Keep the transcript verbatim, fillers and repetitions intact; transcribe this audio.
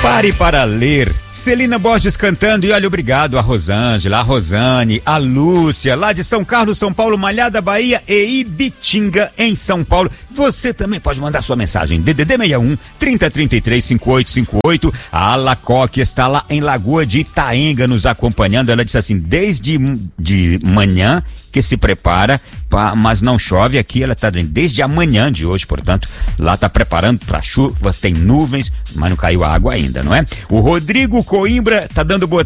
Pare para ler. Celina Borges cantando e olha, obrigado a Rosângela, a Rosane, a Lúcia, lá de São Carlos, São Paulo, Malhada, Bahia e Ibitinga, em São Paulo. Você também pode mandar sua mensagem. D D D sessenta e um, trinta, trinta e três, cinquenta e oito cinquenta e oito. A Alacoque está lá em Lagoa de Itaenga nos acompanhando. Ela disse assim, desde de manhã que se prepara, pra, mas não chove aqui. Ela está dizendo, desde amanhã de hoje, portanto, lá está preparando para chuva, tem nuvens, mas não caiu água ainda, não é? O Rodrigo Coimbra tá dando boa